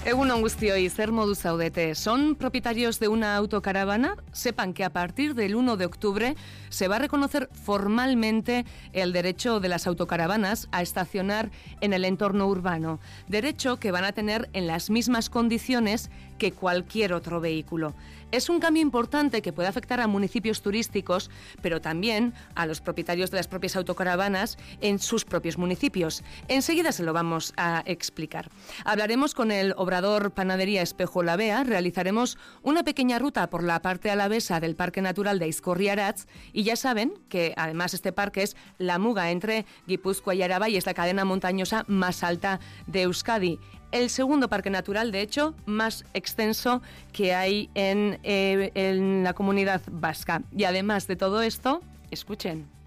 Egunon guztioi, zer modu zaudete. ¿Son propietarios de una autocaravana? Sepan que a partir del 1 de octubre se va a reconocer formalmente el derecho de las autocaravanas a estacionar en el entorno urbano. Derecho que van a tener en las mismas condiciones que cualquier otro vehículo. Es un cambio importante que puede afectar a municipios turísticos, pero también a los propietarios de las propias autocaravanas en sus propios municipios. Enseguida se lo vamos a explicar. Hablaremos con el Obrador Panadería Espejo La Bea, realizaremos una pequeña ruta por la parte alavesa del Parque Natural de Aizkorri-Aratz y ya saben que además este parque es la muga entre Guipúzcoa y Araba y es la cadena montañosa más alta de Euskadi. El segundo parque natural, de hecho, más extenso que hay en la comunidad vasca. Y además de todo esto, escuchen.